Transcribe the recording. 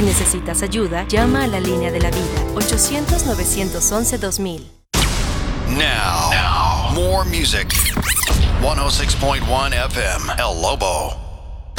Si necesitas ayuda, llama a la línea de la vida, 800-911-2000. Now, more music. 106.1 FM, El Lobo.